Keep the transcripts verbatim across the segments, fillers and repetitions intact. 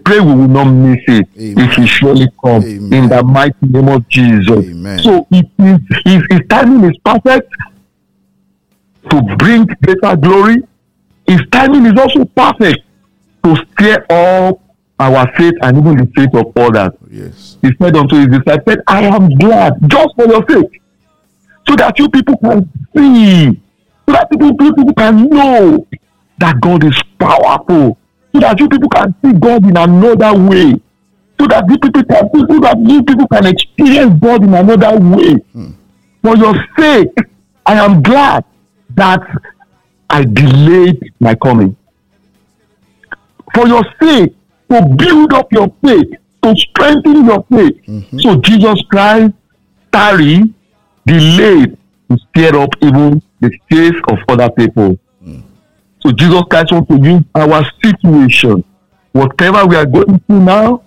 pray we will not miss it. Amen. If He surely comes in the mighty name of Jesus. Amen. So it is, His, His timing is perfect to bring greater glory. His timing is also perfect to stir up our faith and even the faith of others. Yes. He said unto His disciples, I am glad just for your sake, so that you people can see, so that people, people can know that God is powerful, so that you people can see God in another way, so that you people can, so that you people can experience God in another way. Hmm. For your sake, I am glad that I delayed my coming. For your sake, to build up your faith, to strengthen your faith. Mm-hmm. So Jesus Christ tarried, delayed to stir up even the faith of other people. Mm. So Jesus Christ wants to use our situation, whatever we are going through now,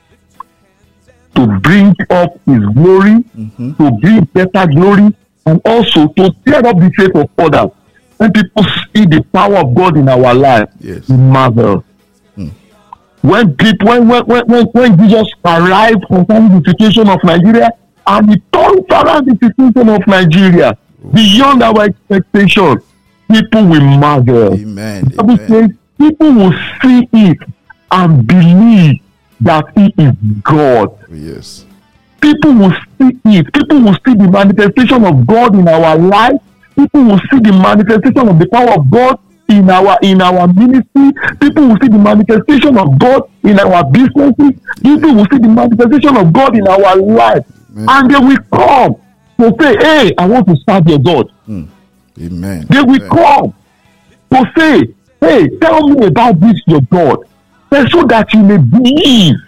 to bring up His glory, mm-hmm. to bring better glory, and also to stir up the faith of others. When people see the power of God in our life, yes. we marvel. Mm. When people, when, when, when, when Jesus arrived concerning the situation of Nigeria, and He turned around the situation of Nigeria beyond our expectation, people will marvel. Amen. Amen. People will see it and believe that He is God. Yes. People will see it. People will see the manifestation of God in our life. People will see the manifestation of the power of God in our in our ministry. People will see the manifestation of God in our businesses. People will see the manifestation of God in our life. Amen. And they will come to say, hey, I want to serve your God. Mm. Amen. They will Amen. come to say, hey, tell me about this, your God, and so that you may believe.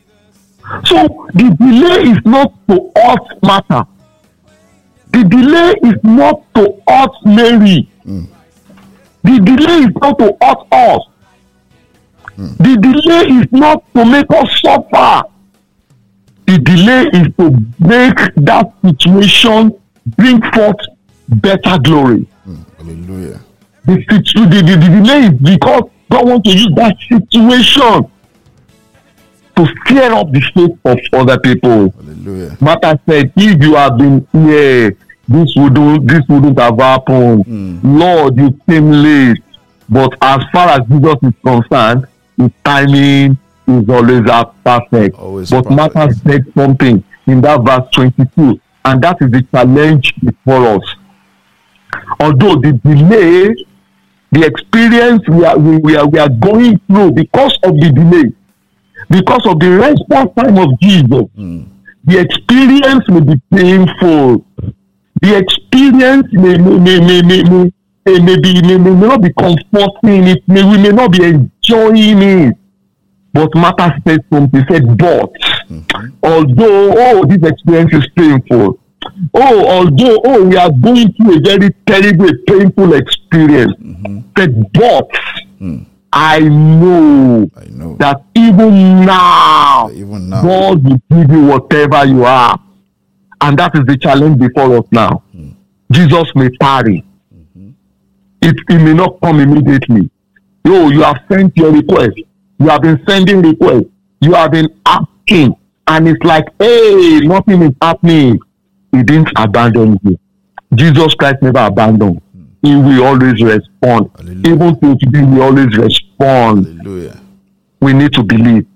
So the delay is not to us matter. The delay is not to us Mary. Mm. The delay is not to us us. Mm. The delay is not to make us suffer. The delay is to make that situation bring forth better glory. Mm. Hallelujah. The, the, the, the delay is because God wants to use that situation to stir up the faith of other people. Hallelujah. Martha said, if you have been here, this wouldn't this wouldn't have happened. Mm. Lord, you came late. But as far as Jesus is concerned, his timing is always perfect. Always but perfect. Martha said something in that verse twenty-two, and that is the challenge before us. Although the delay, the experience we are we, we are we are going through because of the delay, because of the response time of Jesus, mm. the experience may be painful. The experience may may may may may, may, may, be, may, may not be comforting. It may we may not be enjoying it. But Martha said something. He said, "But mm-hmm. although oh this experience is painful, oh although oh we are going through a very terrible, painful experience, mm-hmm. said but." Mm. I know, I know that even now, even now, God will give you whatever you are. And that is the challenge before us now. Mm. Jesus may tarry. Mm-hmm. It, it may not come immediately. Yo, you have sent your request. You have been sending requests. You have been asking. And it's like, hey, nothing is happening. He didn't abandon you. Jesus Christ never abandoned. He will always respond. Hallelujah. Even till today, we always respond. Hallelujah. We need to believe.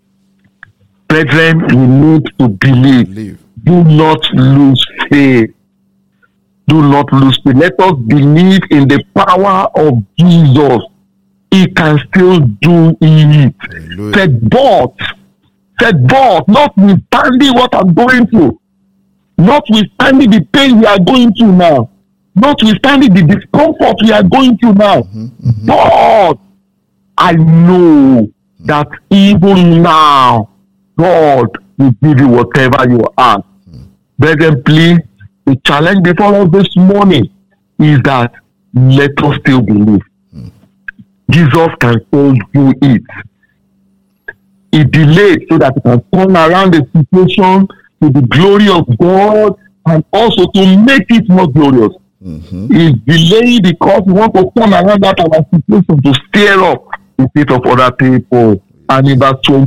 Brethren, we need to believe. believe. Do not lose faith. Do not lose faith. Let us believe in the power of Jesus. He can still do it. Hallelujah. Said, but, said, but, notwithstanding what I'm going through, notwithstanding the pain we are going through now, notwithstanding the discomfort we are going through now, mm-hmm, mm-hmm. but I know that even now, God will give you whatever you ask. Mm-hmm. Brethren, please, the challenge before us this morning is that let us still believe. Mm-hmm. Jesus can still do it. He delayed so that he can turn around the situation to the glory of God and also to make it more glorious. Mm-hmm. He's delayed because he wants to turn around that our situation to stir up the faith of other people. And in verse twenty,